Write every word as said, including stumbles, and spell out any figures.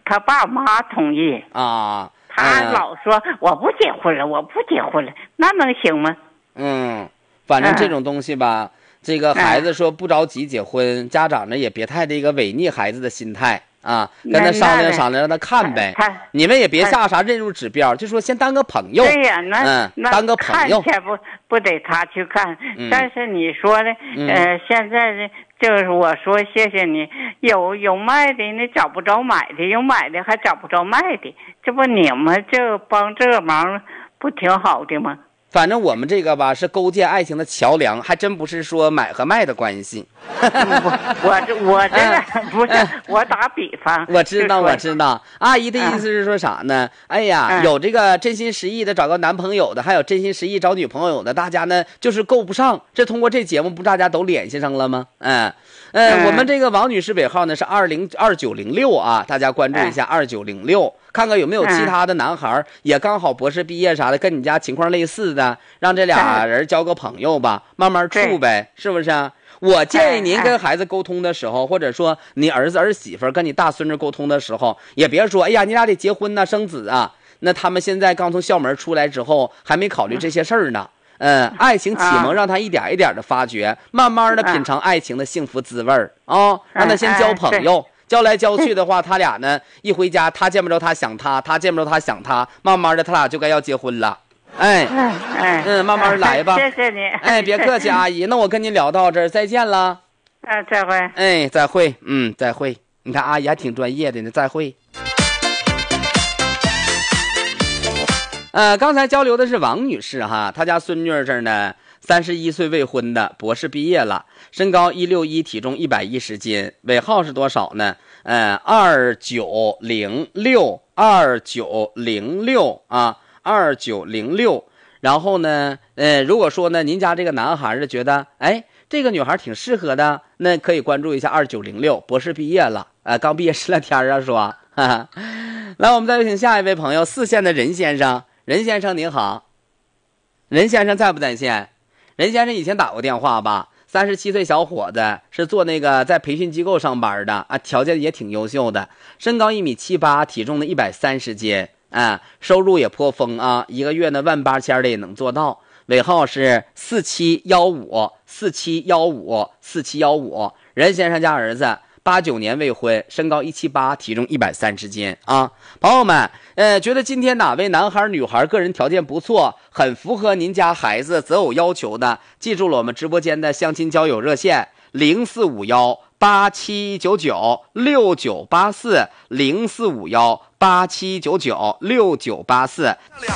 他爸妈同意啊。 他老说我不结婚了，我不结婚了，那能行吗？ 嗯，反正这种东西吧，嗯、这个孩子说不着急结婚，嗯、家长呢也别太这个违逆孩子的心态啊，跟他商量商量，让他看呗。你们也别下啥任务指标，就说先当个朋友。 对呀，那、 嗯、 那当个朋友。 看去不不得他去看， 嗯、 但是你说的， 嗯、 呃，现在的就是我说谢谢你，有有卖的，你找不着买的，有买的还找不着卖的，这不你们这帮这个忙不挺好的吗？ 反正我们这个吧是勾建爱情的桥梁，还真不是说买和卖的关系。 我这我这个不是、嗯、我打比方， 我知道我知道。阿姨的意思是说啥呢？嗯、哎呀、嗯，有这个真心实意的找个男朋友的，还有真心实意找女朋友的，大家呢就是够不上。这通过这节目不大家都联系上了吗？嗯。呃、嗯，我们这个王女士尾号呢是二零二九零六啊，大家关注一下二九零六，看看有没有其他的男孩、嗯、也刚好博士毕业啥的，跟你家情况类似的，让这俩人交个朋友吧，慢慢处呗，是不是啊？我建议您跟孩子沟通的时候，或者说你儿子儿媳妇跟你大孙子沟通的时候，也别说哎呀你俩得结婚呐生子啊，那他们现在刚从校门出来之后还没考虑这些事儿呢。嗯，爱情启蒙让他一点一点的发掘，啊、慢慢的品尝爱情的幸福滋味儿啊、哦！让他先交朋友，交来交去的话，他俩呢一回家，他见不着他想他，他见不着他想他，慢慢的他俩就该要结婚了。哎， 哎， 嗯，慢慢来吧。 谢谢你。 哎，别客气，阿姨，那我跟您聊到这儿，再见了。 啊，再会。 哎，再会，嗯，再会。你看阿姨还挺专业的呢，再会。呃，刚才交流的是王女士哈，她家孙女这儿呢，三十一岁未婚的，博士毕业了，身高一六一，体重一百一十斤，尾号是多少呢？呃，二九零六，二九零六啊，二九零六。然后呢，呃，如果说呢，您家这个男孩是觉得，哎，这个女孩挺适合的，那可以关注一下二九零六，博士毕业了，呃，刚毕业十来天啊，说。哈哈。来，我们再有请下一位朋友，四线的任先生。任先生您好，任先生在不在线？任先生以前打过电话吧？三十七岁小伙子，是做那个在培训机构上班的啊，条件也挺优秀的，身高一米七八，体重呢一百三十斤啊，收入也颇丰啊，一个月呢万八千的也能做到。尾号是四七幺五四七幺五四七幺五。任先生家儿子。八九年未婚，身高一七八，体重一百三十斤啊！朋友们，呃，觉得今天哪位男孩女孩个人条件不错，很符合您家孩子择偶要求的，记住了我们直播间的相亲交友热线零四五幺八七九九六九八四零四五幺八七九九六九八四。